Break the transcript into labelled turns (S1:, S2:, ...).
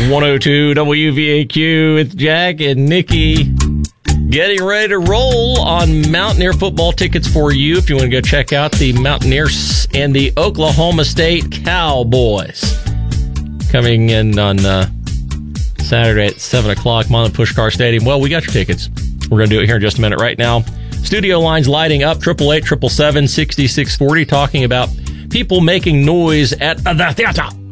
S1: 102 WVAQ with Jack and Nikki. Getting ready to roll on Mountaineer football tickets for you if you want to go check out the Mountaineers and the Oklahoma State Cowboys. Coming in on Saturday at 7 o'clock, Monmouth Pushcar Stadium. Well, we got your tickets. We're going to do it here in just a minute. Right now, studio lines lighting up, 888-777-6640, talking about people making noise at the theater.